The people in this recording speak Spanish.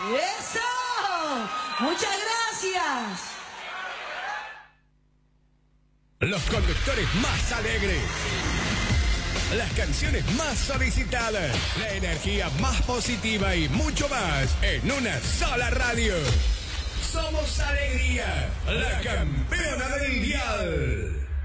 ¡Eso! ¡Muchas gracias! Los conductores más alegres. Las canciones más solicitadas. La energía más positiva y mucho más en una sola radio. Somos Alegría, la campeona del dial.